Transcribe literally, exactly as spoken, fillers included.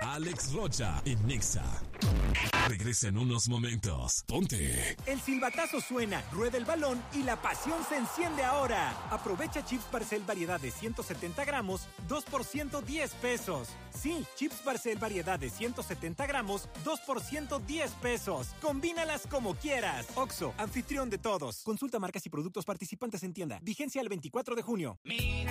Alex Rocha en Nexa. Regresa en unos momentos. Ponte. El silbatazo suena, rueda el balón y la pasión se enciende ahora. Aprovecha chips Barcel variedad de ciento setenta gramos, dos por ciento diez pesos. Sí, chips Barcel variedad de ciento setenta gramos, dos por ciento diez pesos. Combínalas como quieras. Oxxo, anfitrión de todos. Consulta marcas y productos participantes en tienda. Vigencia el veinticuatro de junio. Mira